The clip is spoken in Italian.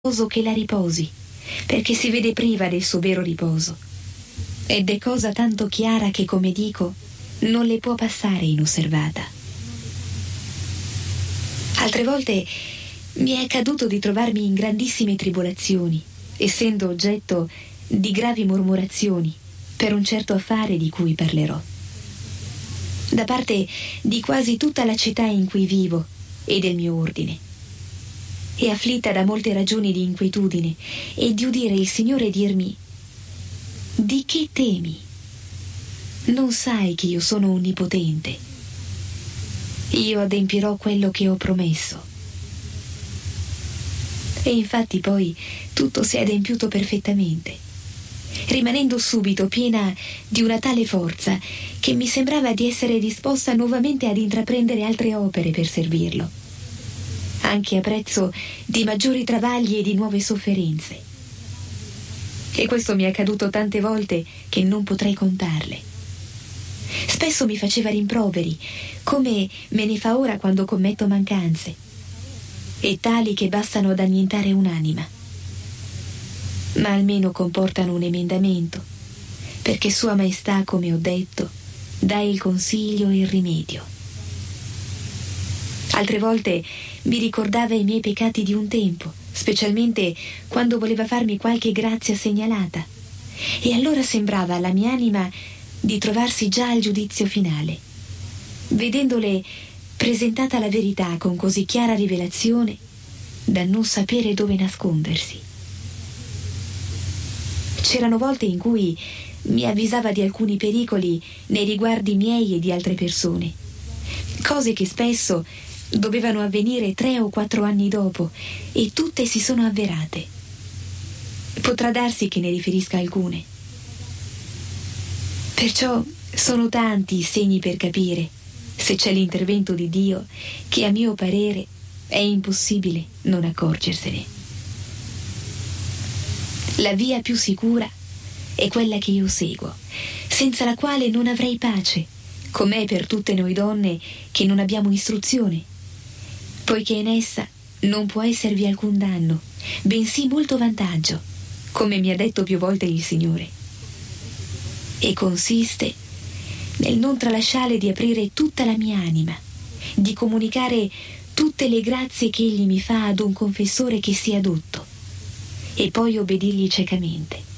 che la riposi, perché si vede priva del suo vero riposo. Ed è cosa tanto chiara che, come dico, non le può passare inosservata. Altre volte mi è accaduto di trovarmi in grandissime tribolazioni, essendo oggetto di gravi mormorazioni per un certo affare di cui parlerò, da parte di quasi tutta la città in cui vivo e del mio ordine, e afflitta da molte ragioni di inquietudine e di udire il Signore dirmi: di che temi? Non sai che io sono onnipotente? Io adempirò quello che ho promesso. E infatti poi tutto si è adempiuto perfettamente, rimanendo subito piena di una tale forza che mi sembrava di essere disposta nuovamente ad intraprendere altre opere per servirlo, anche a prezzo di maggiori travagli e di nuove sofferenze. E questo mi è accaduto tante volte che non potrei contarle. Spesso mi faceva rimproveri, come me ne fa ora quando commetto mancanze, e tali che bastano ad annientare un'anima, ma almeno comportano un emendamento, perché Sua Maestà, come ho detto, dà il consiglio e il rimedio. Altre volte mi ricordava i miei peccati di un tempo, specialmente quando voleva farmi qualche grazia segnalata, e allora sembrava alla mia anima di trovarsi già al giudizio finale, vedendole presentata la verità con così chiara rivelazione da non sapere dove nascondersi. C'erano volte in cui mi avvisava di alcuni pericoli nei riguardi miei e di altre persone, cose che spesso dovevano avvenire 3 o 4 anni dopo, e tutte si sono avverate. Potrà darsi che ne riferisca alcune. Perciò sono tanti i segni per capire, se c'è l'intervento di Dio, che a mio parere è impossibile non accorgersene. La via più sicura è quella che io seguo, senza la quale non avrei pace, com'è per tutte noi donne che non abbiamo istruzione, poiché in essa non può esservi alcun danno, bensì molto vantaggio, come mi ha detto più volte il Signore. E consiste nel non tralasciare di aprire tutta la mia anima, di comunicare tutte le grazie che Egli mi fa ad un confessore che sia dotto, e poi obbedirgli ciecamente.